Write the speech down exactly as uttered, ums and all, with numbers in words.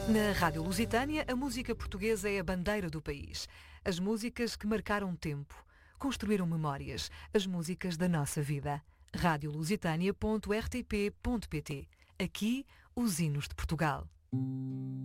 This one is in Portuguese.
Na Rádio Lusitânia, a música portuguesa é a bandeira do país. As músicas que marcaram tempo, construíram memórias, as músicas da nossa vida. rádio lusitânia ponto r t p ponto p t. Aqui, os hinos de Portugal.